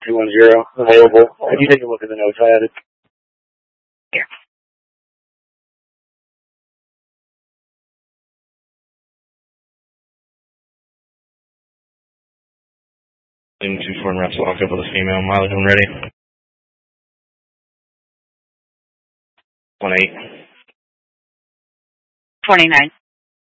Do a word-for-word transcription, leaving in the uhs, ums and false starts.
two one zero available. Can you take a look at the notes I added? Here. two four reps walk up with a female, mileage when ready. one eight. twenty-nine.